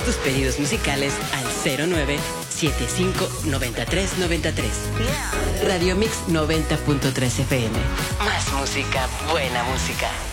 tus pedidos musicales al 09759393. Radio Mix 90.3 FM. Más música, buena música.